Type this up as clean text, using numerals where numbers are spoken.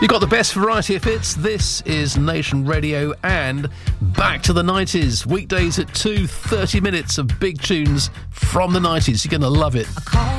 You got the best variety of hits. This is Nation Radio and back to the 90s. Weekdays at 2, 30 minutes of big tunes from the 90s. You're going to love it.